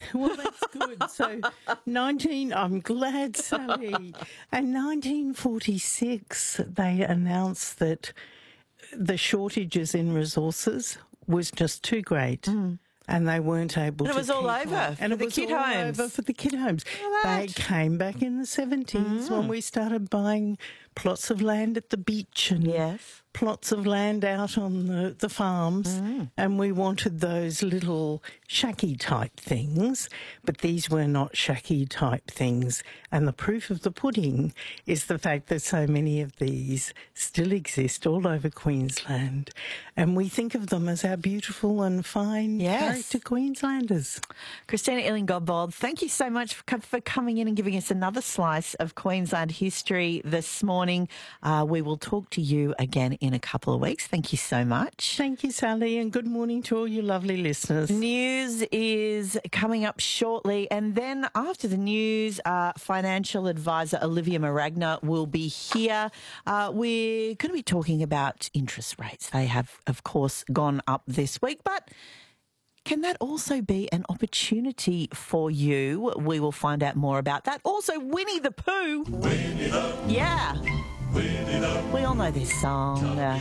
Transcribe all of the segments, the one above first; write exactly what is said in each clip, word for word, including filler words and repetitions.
Well, that's good. So, nineteen. I'm glad, Sally. And nineteen forty-six, they announced that the shortages in resources was just too great. Mm. And they weren't able and to. It was all over. On. And it the was kid all homes. over for the kid homes. They came back in the seventies mm. when we started buying plots of land at the beach and yes. plots of land out on the, the farms. Mm. And we wanted those little shacky type things, but these were not shacky type things. And the proof of the pudding is the fact that so many of these still exist all over Queensland. And we think of them as our beautiful and fine yes. character Queenslanders. Christina Illing-Godbold, thank you so much for, for coming in and giving us another slice of Queensland history this morning. Uh, we will talk to you again in a couple of weeks. Thank you so much. Thank you, Sally, and good morning to all you lovely listeners. News is coming up shortly, and then after the news, uh, financial advisor Olivia Maragna will be here. Uh, we're going to be talking about interest rates. They have, of course, gone up this week, but can that also be an opportunity for you? We will find out more about that. Also, Winnie the Pooh. Winnie the Yeah. Winnie the we all know this song. Uh,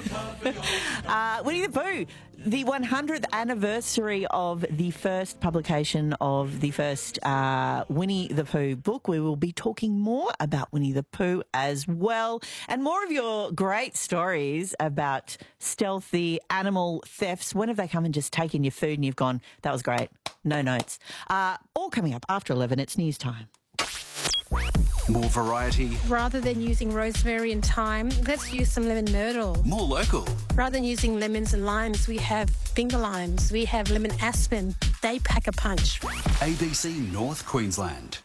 uh, Winnie the Pooh, the one hundredth anniversary of the first publication of the first uh, Winnie the Pooh book. We will be talking more about Winnie the Pooh as well, and more of your great stories about stealthy animal thefts. When have they come and just taken your food and you've gone, that was great, no notes? Uh, all coming up after eleven. It's news time. More variety. Rather than using rosemary and thyme, let's use some lemon myrtle. More local. Rather than using lemons and limes, we have finger limes. We have lemon aspen. They pack a punch. A B C North Queensland.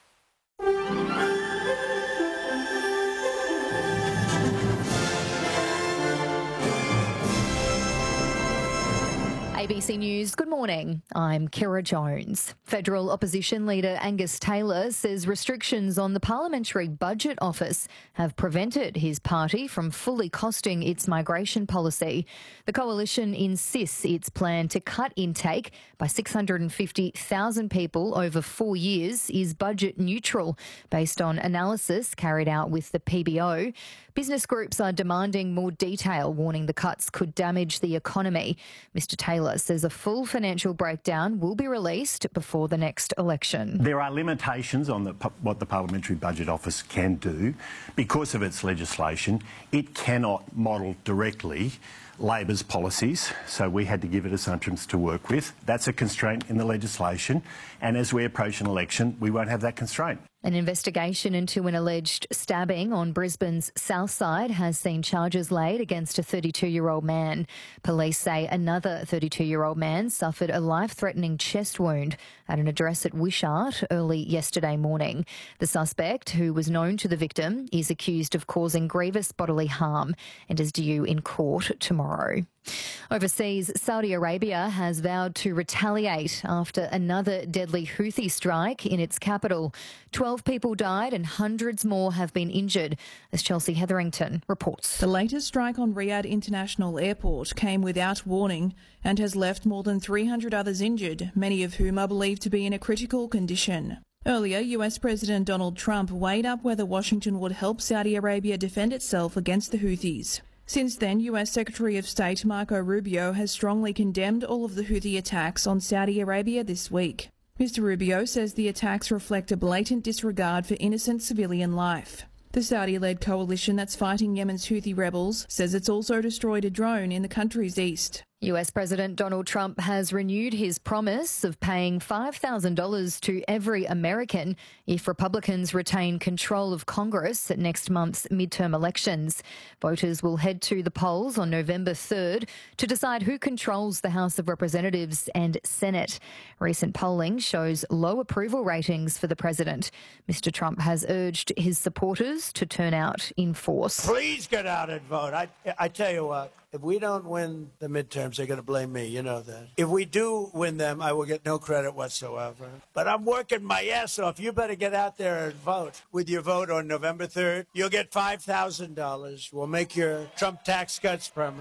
A B C News, good morning. I'm Kira Jones. Federal opposition leader Angus Taylor says restrictions on the Parliamentary Budget Office have prevented his party from fully costing its migration policy. The coalition insists its plan to cut intake by six hundred fifty thousand people over four years is budget neutral, based on analysis carried out with the P B O. Business groups are demanding more detail, warning the cuts could damage the economy. Mister Taylor says a full financial breakdown will be released before the next election. There are limitations on the, what the Parliamentary Budget Office can do. Because of its legislation, it cannot model directly Labor's policies, so we had to give it assumptions to work with. That's a constraint in the legislation, and as we approach an election, we won't have that constraint. An investigation into an alleged stabbing on Brisbane's south side has seen charges laid against a thirty-two-year-old man. Police say another thirty-two-year-old man suffered a life-threatening chest wound at an address at Wishart early yesterday morning. The suspect, who was known to the victim, is accused of causing grievous bodily harm and is due in court tomorrow. Overseas, Saudi Arabia has vowed to retaliate after another deadly Houthi strike in its capital. Twelve people died and hundreds more have been injured, as Chelsea Hetherington reports. The latest strike on Riyadh International Airport came without warning and has left more than three hundred others injured, many of whom are believed to be in a critical condition. Earlier, U S President Donald Trump weighed up whether Washington would help Saudi Arabia defend itself against the Houthis. Since then, U S Secretary of State Marco Rubio has strongly condemned all of the Houthi attacks on Saudi Arabia this week. Mister Rubio says the attacks reflect a blatant disregard for innocent civilian life. The Saudi-led coalition that's fighting Yemen's Houthi rebels says it's also destroyed a drone in the country's east. U S President Donald Trump has renewed his promise of paying five thousand dollars to every American if Republicans retain control of Congress at next month's midterm elections. Voters will head to the polls on November third to decide who controls the House of Representatives and Senate. Recent polling shows low approval ratings for the president. Mister Trump has urged his supporters to turn out in force. Please get out and vote. I, I tell you what. If we don't win the midterms, they're going to blame me. You know that. If we do win them, I will get no credit whatsoever. But I'm working my ass off. You better get out there and vote. With your vote on November third, you'll get five thousand dollars. We'll make your Trump tax cuts permanent.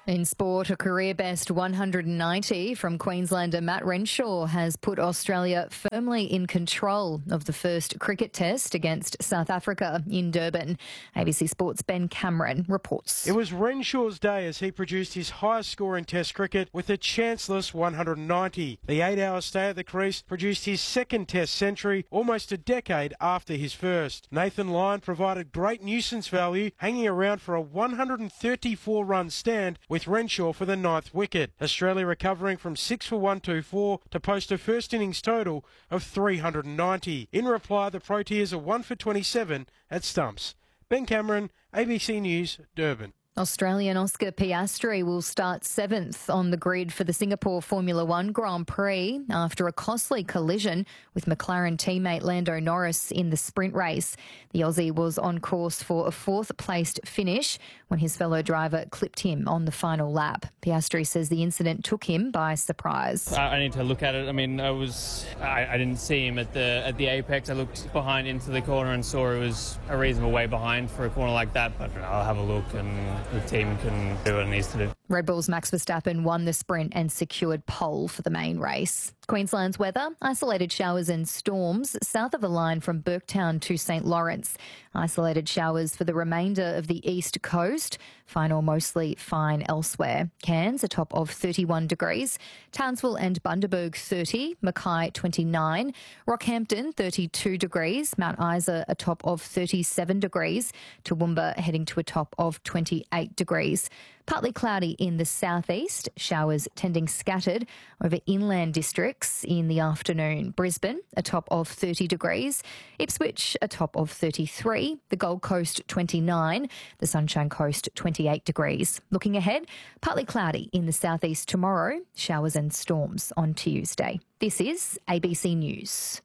In sport, a career best one hundred ninety from Queenslander Matt Renshaw has put Australia firmly in control of the first cricket test against South Africa in Durban. A B C Sport's Ben Cameron reports. It was Renshaw's day as he produced his highest score in Test cricket with a chanceless one hundred ninety. The eight-hour stay at the crease produced his second Test century almost a decade after his first. Nathan Lyon provided great nuisance value, hanging around for a one hundred thirty-four run stand with Renshaw for the ninth wicket. Australia recovering from six for one twenty-four to post a first innings total of three hundred ninety. In reply, the Proteas are one for twenty-seven at stumps. Ben Cameron, A B C News, Durban. Australian Oscar Piastri will start seventh on the grid for the Singapore Formula One Grand Prix after a costly collision with McLaren teammate Lando Norris in the sprint race. The Aussie was on course for a fourth-placed finish when his fellow driver clipped him on the final lap. Piastri says the incident took him by surprise. I need to look at it. I mean, I was I, I didn't see him at the at the apex. I looked behind into the corner and saw it was a reasonable way behind for a corner like that. But I'll have a look and the team can do what it needs to do. Red Bull's Max Verstappen won the sprint and secured pole for the main race. Queensland's weather, isolated showers and storms south of the line from Burketown to St Lawrence. Isolated showers for the remainder of the east coast. Fine or mostly fine elsewhere. Cairns a top of thirty-one degrees. Townsville and Bundaberg thirty. Mackay twenty-nine. Rockhampton thirty-two degrees. Mount Isa a top of thirty-seven degrees. Toowoomba heading to a top of twenty-eight degrees. Partly cloudy in the southeast, showers tending scattered over inland districts in the afternoon. Brisbane, a top of thirty degrees. Ipswich, a top of thirty-three. The Gold Coast, twenty-nine. The Sunshine Coast, twenty-eight degrees. Looking ahead, partly cloudy in the southeast tomorrow, showers and storms on Tuesday. This is A B C News.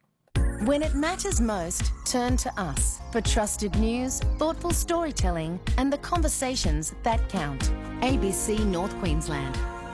When it matters most, turn to us for trusted news, thoughtful storytelling and the conversations that count. A B C North Queensland.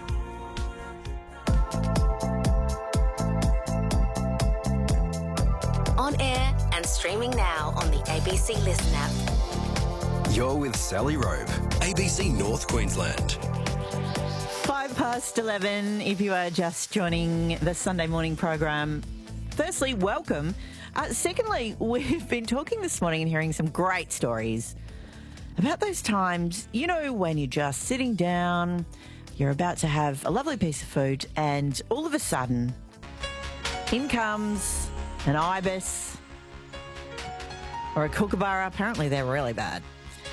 On air and streaming now on the A B C Listen app. You're with Sally Robe, A B C North Queensland. Five past eleven, if you are just joining the Sunday morning program. Firstly, welcome. Uh, secondly, we've been talking this morning and hearing some great stories about those times, you know, when you're just sitting down, you're about to have a lovely piece of food, and all of a sudden, in comes an ibis or a kookaburra. Apparently, they're really bad.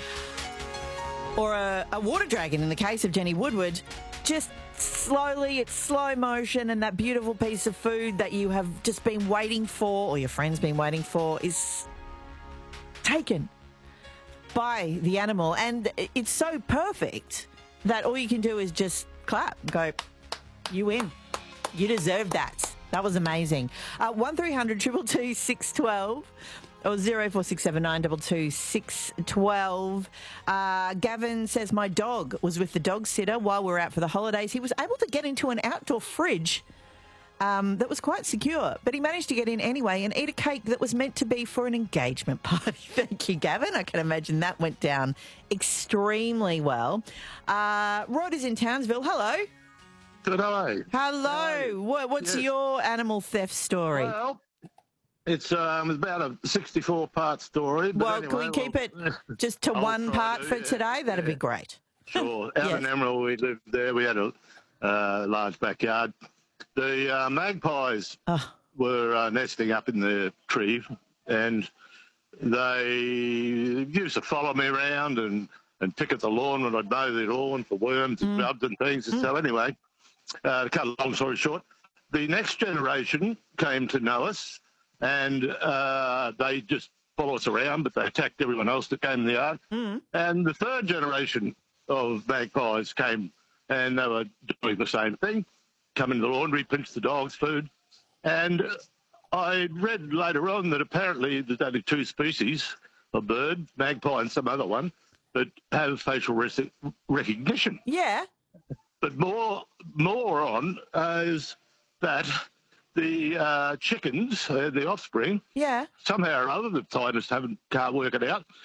Or a, a water dragon, in the case of Jenny Woodward, just slowly, it's slow motion, and that beautiful piece of food that you have just been waiting for, or your friend's been waiting for, is taken by the animal. And it's so perfect that all you can do is just clap and go, you win. You deserve that. That was amazing. Uh, one three hundred two two two six one two or zero four six seven nine two two six one two. Uh, Gavin says, my dog was with the dog sitter while we were out for the holidays. He was able to get into an outdoor fridge um, that was quite secure, but he managed to get in anyway and eat a cake that was meant to be for an engagement party. Thank you, Gavin. I can imagine that went down extremely well. Uh, Rod is in Townsville. Hello. Good day. Hello. What, what's yes. your animal theft story? Well, It's um, about a sixty-four part story. But well, anyway, can we keep well, it just to I'll one part to, for yeah, today? That'd yeah. be great. Sure. Out Yes. in Emerald, we lived there. We had a uh, large backyard. The uh, magpies Oh. were uh, nesting up in the tree, and they used to follow me around and, and pick at the lawn when I'd mow the lawn for worms and grubs and things. Mm. So anyway, uh, to cut a long story short, the next generation came to know us, and uh, they just follow us around, but they attacked everyone else that came in the yard. Mm. And the third generation of magpies came, and they were doing the same thing, come into the laundry, pinch the dog's food. And I read later on that apparently there's only two species of bird, magpie and some other one, that have facial rec- recognition. Yeah. But more, more on uh, is that the uh, chickens, uh, the offspring, Yeah. somehow or other, the scientists haven't can't work it out.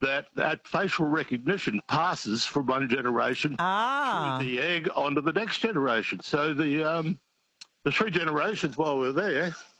that that facial recognition passes from one generation ah. through the egg onto the next generation. So the um, the three generations while we're there